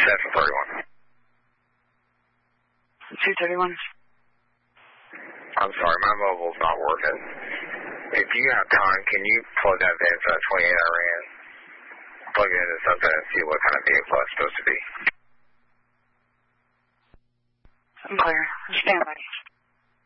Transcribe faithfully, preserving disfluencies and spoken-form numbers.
Central thirty-one. two thirty-one. I'm sorry, my mobile's not working. If you have time, can you plug that in for that twenty-eight I ran? Plug it into something and see what kind of vehicle it's supposed to be. I'm clear. Stand by.